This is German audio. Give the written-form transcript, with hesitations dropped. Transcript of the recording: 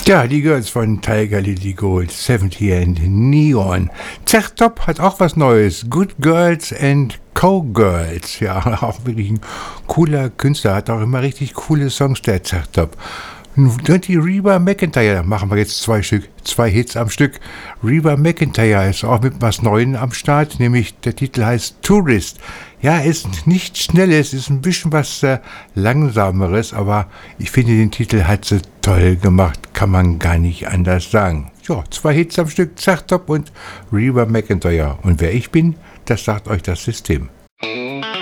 Ja, die Girls von Tiger Lily Gold, 70 and Neon. Zertop hat auch was Neues. Good Girls and Cowgirls. Ja, auch wirklich ein cooler Künstler. Hat auch immer richtig coole Songs, der Zertop. Und die Reba McEntire, machen wir jetzt zwei Hits am Stück. Reba McEntire ist auch mit was Neuem am Start, nämlich der Titel heißt Tourist. Ja, ist nicht Schnelles, ist ein bisschen was Langsameres, aber ich finde den Titel hat sie toll gemacht, kann man gar nicht anders sagen. Ja, 2 Hits am Stück, Zertop und Reba McEntire. Und wer ich bin, das sagt euch das System.